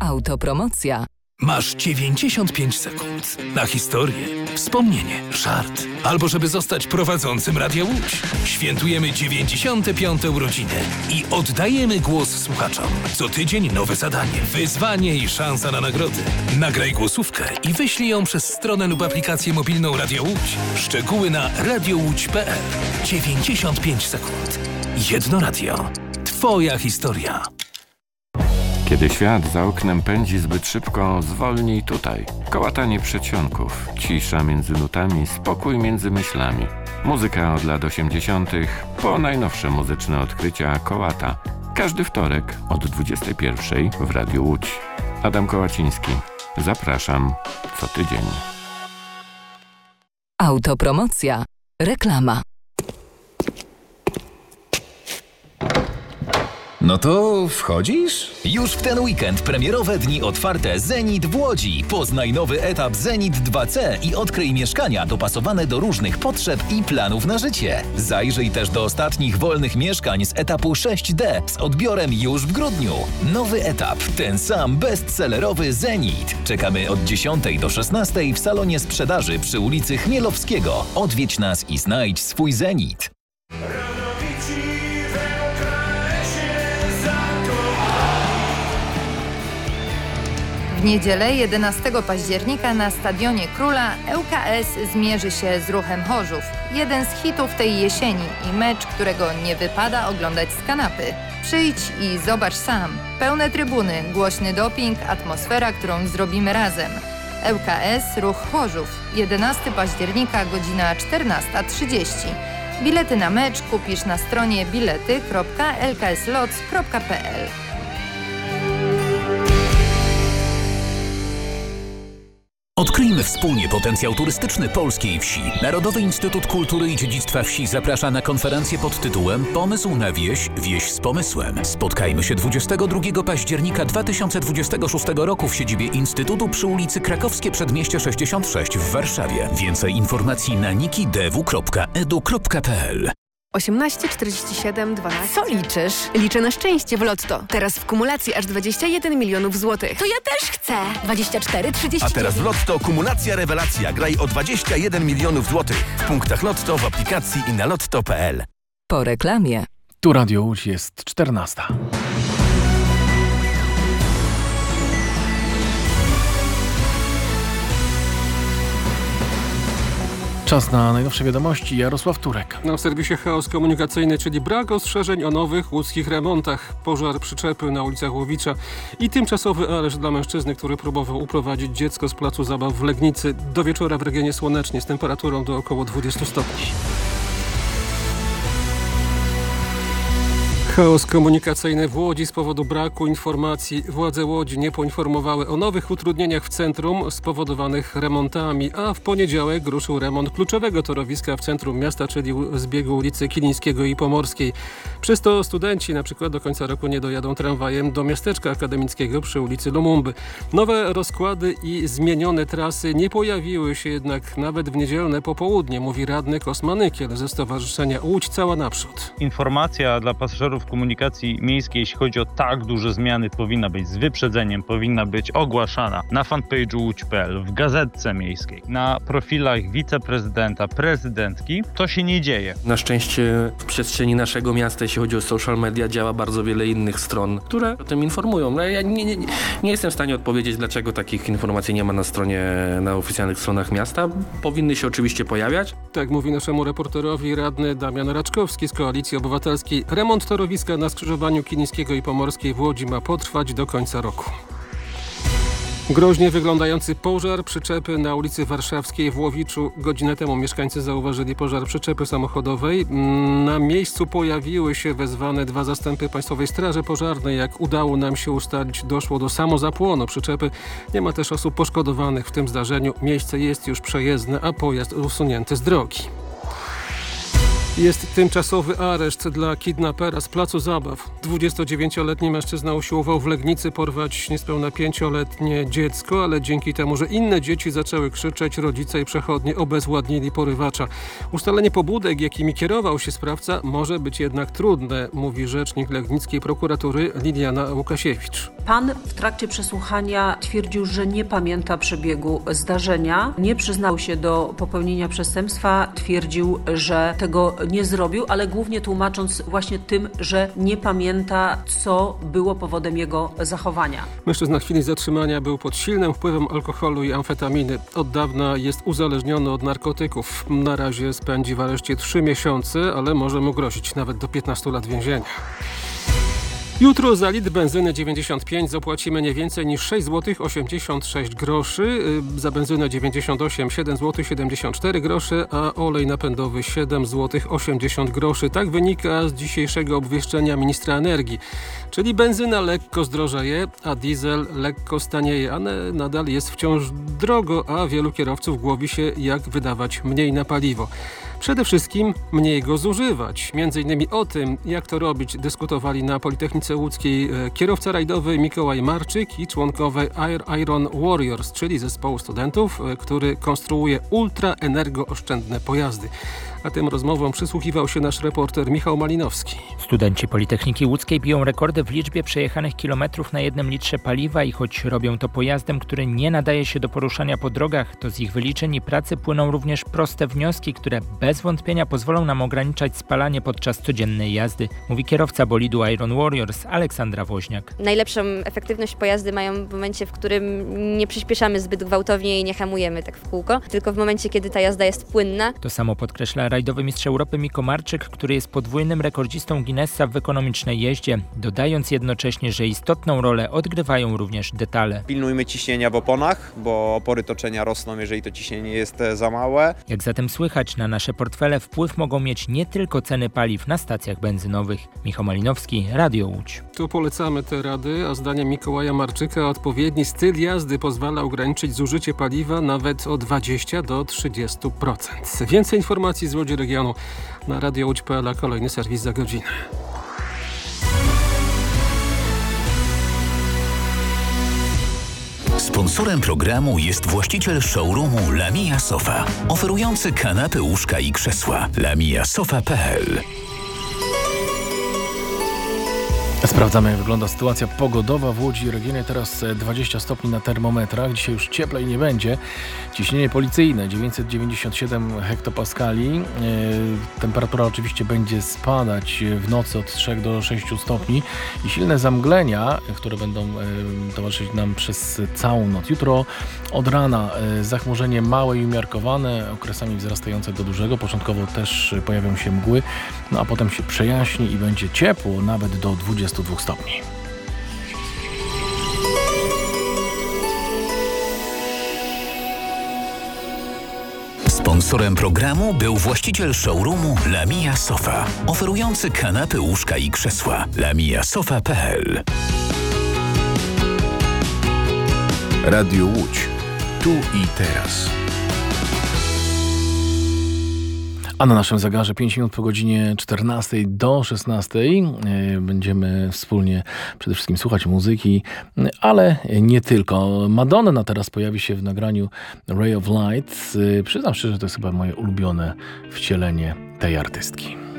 Autopromocja. Masz 95 sekund na historię, wspomnienie, żart, albo żeby zostać prowadzącym Radia Łódź. Świętujemy 95. urodziny i oddajemy głos słuchaczom. Co tydzień nowe zadanie, wyzwanie i szansa na nagrody. Nagraj głosówkę i wyślij ją przez stronę lub aplikację mobilną Radia Łódź. Szczegóły na radiołódź.pl. 95 sekund. Jedno radio. Twoja historia. Kiedy świat za oknem pędzi zbyt szybko, zwolnij tutaj. Kołatanie przedsionków, cisza między nutami, spokój między myślami. Muzyka od lat 80. po najnowsze muzyczne odkrycia Kołata. Każdy wtorek od 21 w Radiu Łódź. Adam Kołaciński. Zapraszam co tydzień. Autopromocja. Reklama. No to wchodzisz? Już w ten weekend premierowe dni otwarte Zenit w Łodzi. Poznaj nowy etap Zenit 2C i odkryj mieszkania dopasowane do różnych potrzeb i planów na życie. Zajrzyj też do ostatnich wolnych mieszkań z etapu 6D z odbiorem już w grudniu. Nowy etap, ten sam bestsellerowy Zenit. Czekamy od 10 do 16 w salonie sprzedaży przy ulicy Chmielowskiego. Odwiedź nas i znajdź swój Zenit. W niedzielę 11 października na Stadionie Króla ŁKS zmierzy się z Ruchem Chorzów. Jeden z hitów tej jesieni i mecz, którego nie wypada oglądać z kanapy. Przyjdź i zobacz sam. Pełne trybuny, głośny doping, atmosfera, którą zrobimy razem. ŁKS Ruch Chorzów. 11 października, godzina 14:30. Bilety na mecz kupisz na stronie bilety.lkslots.pl. Odkryjmy wspólnie potencjał turystyczny polskiej wsi. Narodowy Instytut Kultury i Dziedzictwa Wsi zaprasza na konferencję pod tytułem Pomysł na wieś, wieś z pomysłem. Spotkajmy się 22 października 2026 roku w siedzibie Instytutu przy ulicy Krakowskie Przedmieście 66 w Warszawie. Więcej informacji na nikidw.edu.pl. 18, 47, 12. Co liczysz? Liczę na szczęście w Lotto. Teraz w kumulacji aż 21 milionów złotych. To ja też chcę. 24, 30. A teraz w Lotto kumulacja rewelacja. Graj o 21 milionów złotych. W punktach Lotto, w aplikacji i na lotto.pl. Po reklamie. Tu Radio Łódź, jest 14. Czas na najnowsze wiadomości. Jarosław Turek. Na serwisie Chaos Komunikacyjny, czyli brak ostrzeżeń o nowych łódzkich remontach, pożar przyczepy na ulicach Łowicza i tymczasowy areszt dla mężczyzny, który próbował uprowadzić dziecko z placu zabaw w Legnicy. Do wieczora w regionie słonecznie z temperaturą do około 20 stopni. Chaos komunikacyjny w Łodzi z powodu braku informacji. Władze Łodzi nie poinformowały o nowych utrudnieniach w centrum spowodowanych remontami, a w poniedziałek ruszył remont kluczowego torowiska w centrum miasta, czyli zbiegu ulicy Kilińskiego i Pomorskiej. Przez to studenci na przykład do końca roku nie dojadą tramwajem do miasteczka akademickiego przy ulicy Lumumby. Nowe rozkłady i zmienione trasy nie pojawiły się jednak nawet w niedzielne popołudnie, mówi radny Kosmanykiel ze Stowarzyszenia Łódź Cała Naprzód. Informacja dla pasażerów komunikacji miejskiej, jeśli chodzi o tak duże zmiany, powinna być z wyprzedzeniem, powinna być ogłaszana na fanpage'u łódź.pl, w gazetce miejskiej, na profilach wiceprezydenta, prezydentki. To się nie dzieje. Na szczęście w przestrzeni naszego miasta, jeśli chodzi o social media, działa bardzo wiele innych stron, które o tym informują. No, ja nie jestem w stanie odpowiedzieć, dlaczego takich informacji nie ma na stronie, na oficjalnych stronach miasta. Powinny się oczywiście pojawiać. Tak mówi naszemu reporterowi radny Damian Raczkowski z Koalicji Obywatelskiej. Remont torowiska na skrzyżowaniu Kilińskiego i Pomorskiej w Łodzi ma potrwać do końca roku. Groźnie wyglądający pożar przyczepy na ulicy Warszawskiej w Łowiczu. Godzinę temu mieszkańcy zauważyli pożar przyczepy samochodowej. Na miejscu pojawiły się wezwane 2 zastępy Państwowej Straży Pożarnej. Jak udało nam się ustalić, doszło do samozapłonu przyczepy. Nie ma też osób poszkodowanych w tym zdarzeniu. Miejsce jest już przejezdne, a pojazd usunięty z drogi. Jest tymczasowy areszt dla kidnapera z placu zabaw. 29-letni mężczyzna usiłował w Legnicy porwać niespełna 5-letnie dziecko, ale dzięki temu, że inne dzieci zaczęły krzyczeć, rodzice i przechodnie obezwładnili porywacza. Ustalenie pobudek, jakimi kierował się sprawca, może być jednak trudne, mówi rzecznik legnickiej prokuratury Liliana Łukasiewicz. Pan w trakcie przesłuchania twierdził, że nie pamięta przebiegu zdarzenia, nie przyznał się do popełnienia przestępstwa, twierdził, że tego nie zrobił, ale głównie tłumacząc właśnie tym, że nie pamięta, co było powodem jego zachowania. Mężczyzna w chwili zatrzymania był pod silnym wpływem alkoholu i amfetaminy. Od dawna jest uzależniony od narkotyków. Na razie spędzi w areszcie 3 miesiące, ale może mu grozić nawet do 15 lat więzienia. Jutro za litr benzyny 95 zapłacimy nie więcej niż 6 zł 86 groszy, za benzynę 98 7 zł 74 grosze, a olej napędowy 7 zł 80 groszy. Tak wynika z dzisiejszego obwieszczenia ministra energii. Czyli benzyna lekko zdrożeje, a diesel lekko stanieje, ale nadal jest wciąż drogo, a wielu kierowców głowi się, jak wydawać mniej na paliwo. Przede wszystkim mniej go zużywać. Między innymi o tym, jak to robić, dyskutowali na Politechnice Łódzkiej kierowca rajdowy Mikołaj Marczyk i członkowie Iron Warriors, czyli zespołu studentów, który konstruuje ultraenergooszczędne pojazdy. A tym rozmowom przysłuchiwał się nasz reporter Michał Malinowski. Studenci Politechniki Łódzkiej biją rekordy w liczbie przejechanych kilometrów na 1 litrze paliwa i choć robią to pojazdem, który nie nadaje się do poruszania po drogach, to z ich wyliczeń i pracy płyną również proste wnioski, które bez wątpienia pozwolą nam ograniczać spalanie podczas codziennej jazdy, mówi kierowca bolidu Iron Warriors Aleksandra Woźniak. Najlepszą efektywność pojazdy mają w momencie, w którym nie przyspieszamy zbyt gwałtownie i nie hamujemy tak w kółko, tylko w momencie, kiedy ta jazda jest płynna. To samo podkreśla rajdowy mistrz Europy Miko Marczyk, który jest podwójnym rekordzistą Guinnessa w ekonomicznej jeździe, dodając jednocześnie, że istotną rolę odgrywają również detale. Pilnujmy ciśnienia w oponach, bo opory toczenia rosną, jeżeli to ciśnienie jest za małe. Jak zatem słychać, na nasze portfele wpływ mogą mieć nie tylko ceny paliw na stacjach benzynowych. Michał Malinowski, Radio Łódź. Tu polecamy te rady, a zdaniem Mikołaja Marczyka odpowiedni styl jazdy pozwala ograniczyć zużycie paliwa nawet o 20 do 30%. Więcej informacji z Łodzi regionu na radiołódź.pl, a kolejny serwis za godzinę. Sponsorem programu jest właściciel showroomu Lamia Sofa, oferujący kanapy, łóżka i krzesła. lamiasofa.pl. Sprawdzamy, jak wygląda sytuacja pogodowa w Łodzi i regionie. Teraz 20 stopni na termometrach. Dzisiaj już cieplej nie będzie. Ciśnienie policyjne 997 hektopaskali. Temperatura oczywiście będzie spadać w nocy od 3 do 6 stopni. I silne zamglenia, które będą towarzyszyć nam przez całą noc. Jutro od rana zachmurzenie małe i umiarkowane, okresami wzrastające do dużego. Początkowo też pojawią się mgły, no a potem się przejaśni i będzie ciepło, nawet do 22 stopni. Sponsorem programu był właściciel showroomu Lamia Sofa, oferujący kanapy, łóżka i krzesła. lamiasofa.pl. Radio Łódź. Tu i teraz. A na naszym zegarze 5 minut po godzinie 14 do 16 będziemy wspólnie przede wszystkim słuchać muzyki, ale nie tylko. Madonna teraz pojawi się w nagraniu Ray of Light. Przyznam szczerze, że to jest chyba moje ulubione wcielenie tej artystki.